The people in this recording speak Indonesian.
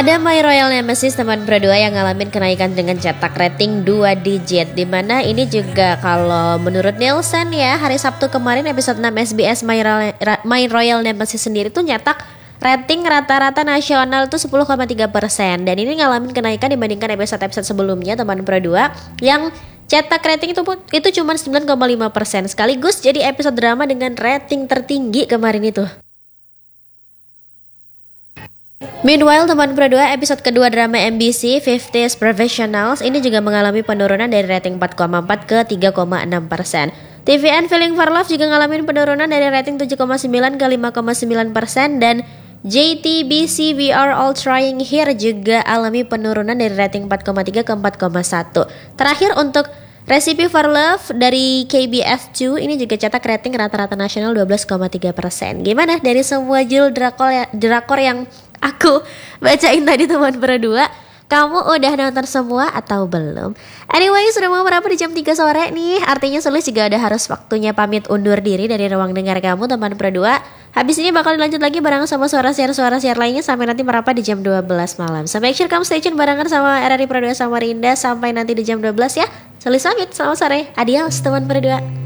Ada My Royal Nemesis teman berdua yang ngalamin kenaikan dengan cetak rating 2 digit, dimana ini juga kalau menurut Nielsen ya, hari Sabtu kemarin episode 6 SBS My Royal Nemesis sendiri tuh nyetak rating rata-rata nasional tuh 10,3%, dan ini ngalamin kenaikan dibandingkan episode-episode sebelumnya teman berdua yang cetak rating itu cuma 9,5%, sekaligus jadi episode drama dengan rating tertinggi kemarin itu. Meanwhile, teman berdua episode kedua drama MBC 50's Professionals ini juga mengalami penurunan dari rating 4,4 ke 3,6%. TVN Feeling for Love juga ngalamin penurunan dari rating 7,9 ke 5,9%, dan JTBC We Are All Trying Here juga alami penurunan dari rating 4,3 ke 4,1. Terakhir untuk Recipe for Love dari KBF2 ini juga cetak rating rata-rata nasional 12,3%. Gimana dari semua judul drakor yang aku bacain tadi teman berdua, kamu udah nonton semua atau belum? Anyway, sudah mau berapa di jam 3 sore nih, artinya Sulis juga udah harus waktunya pamit undur diri dari ruang dengar kamu teman berdua. Habis ini bakal dilanjut lagi bareng sama suara siar lainnya sampai nanti merapat di jam 12 malam. So make sure kamu stay tune barengan sama RRI Pro 2 Samarinda sampai nanti di jam 12 ya. Sulis pamit, selamat sore, adios teman berdua.